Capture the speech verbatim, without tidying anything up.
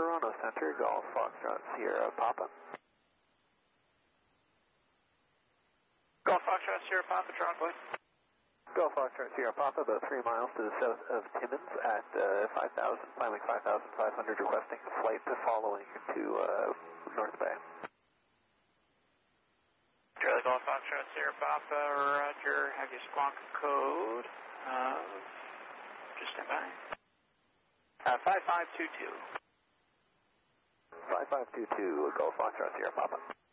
Toronto Center, Golf Foxtrot Sierra Papa. Golf Foxtrot Sierra Papa, Toronto Point. Golf Foxtrot Sierra Papa, about three miles to the south of Timmins at uh, five thousand, climbing five thousand five hundred, requesting flight to following to uh, North Bay. Charlie Golf Foxtrot Sierra Papa, roger, have your squawk code. Uh, just stand by. Uh, five five two two. five five two two, Golf Foxtrot Sierra Papa.